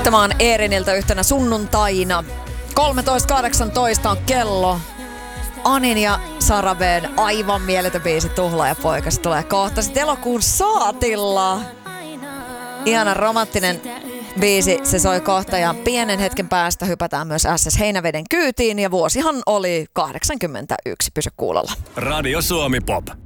Tämä on Eeriniltä yhtenä sunnuntaina. 13.18 on kello. Anin ja Sarabeen aivan mieletön biisi Tuhlaajapoika. Se tulee kohta sitten elokuun saatilla. Ihana romanttinen biisi, se soi kohta ja pienen hetken päästä hypätään myös SS Heinäveden kyytiin ja vuosihan oli 81. Pysy kuulolla. Radio Suomi Pop.